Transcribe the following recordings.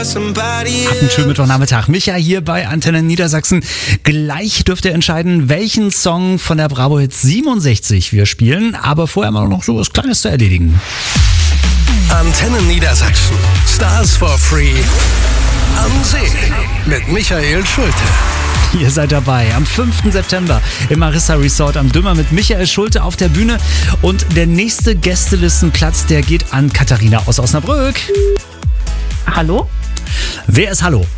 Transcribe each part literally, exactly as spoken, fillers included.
Einen schönen Mittwochnachmittag. Micha hier bei Antenne Niedersachsen. Gleich dürft ihr entscheiden, welchen Song von der Bravo Hits siebenundsechzig wir spielen. Aber vorher mal noch so was Kleines zu erledigen. Antenne Niedersachsen. Stars for Free. Am See. Mit Michael Schulte. Ihr seid dabei am fünften September im Marissa Resort am Dümmer mit Michael Schulte auf der Bühne. Und der nächste Gästelistenplatz, der geht an Katharina aus Osnabrück. Hallo? Wer ist Hallo?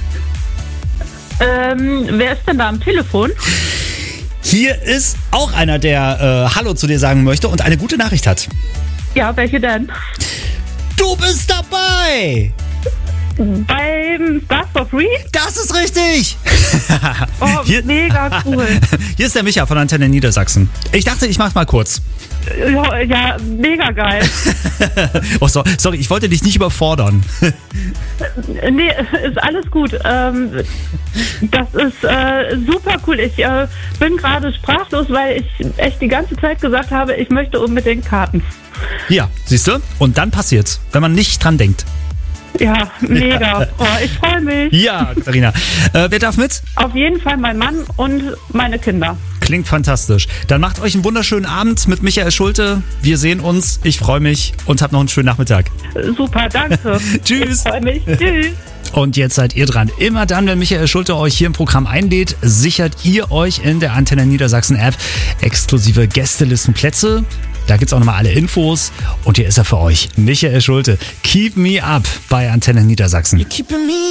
Ähm, wer ist denn da am Telefon? Hier ist auch einer, der äh, Hallo zu dir sagen möchte und eine gute Nachricht hat. Ja, welche denn? Du bist dabei! Beim Stars for Free? Das ist richtig! Oh, hier, mega cool. Hier ist der Micha von Antenne Niedersachsen. Ich dachte, ich mach's mal kurz. Ja, ja, mega geil. Oh, so, sorry, ich wollte dich nicht überfordern. Nee, ist alles gut. Ähm, das ist äh, super cool. Ich äh, bin gerade sprachlos, weil ich echt die ganze Zeit gesagt habe, ich möchte unbedingt Karten. Ja, siehst du? Und dann passiert's, wenn man nicht dran denkt. Ja, mega. Oh, ich freue mich. Ja, Katharina. Äh, wer darf mit? Auf jeden Fall mein Mann und meine Kinder. Klingt fantastisch. Dann macht euch einen wunderschönen Abend mit Michael Schulte. Wir sehen uns. Ich freue mich und habt noch einen schönen Nachmittag. Super, danke. Tschüss. Ich freue mich. Tschüss. Und jetzt seid ihr dran. Immer dann, wenn Michael Schulte euch hier im Programm einlädt, sichert ihr euch in der Antenne Niedersachsen App exklusive Gästelistenplätze. Da gibt's auch nochmal alle Infos. Und hier ist er für euch, Michael Schulte. Keep me up bei Antenne Niedersachsen.